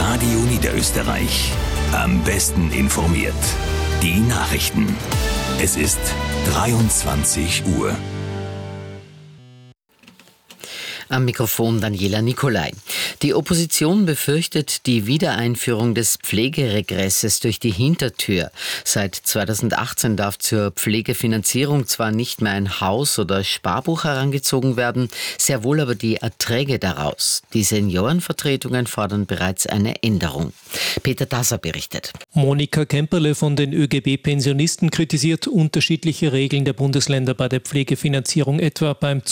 Radio Niederösterreich. Am besten informiert. Die Nachrichten. Es ist 23 Uhr. Am Mikrofon Daniela Nicolai. Die Opposition befürchtet die Wiedereinführung des Pflegeregresses durch die Hintertür. Seit 2018 darf zur Pflegefinanzierung zwar nicht mehr ein Haus- oder Sparbuch herangezogen werden, sehr wohl aber die Erträge daraus. Die Seniorenvertretungen fordern bereits eine Änderung. Peter Dasser berichtet. Monika Kemperle von den ÖGB-Pensionisten kritisiert unterschiedliche Regeln der Bundesländer bei der Pflegefinanzierung, etwa beim